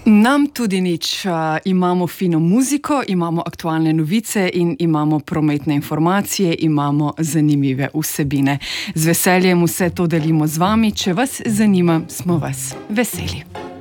Nam tudi nič. Imamo fino muziko, imamo aktualne novice in imamo prometne informacije, imamo zanimive vsebine. Z veseljem vse to delimo z vami. Če vas zanima, smo vas veseli.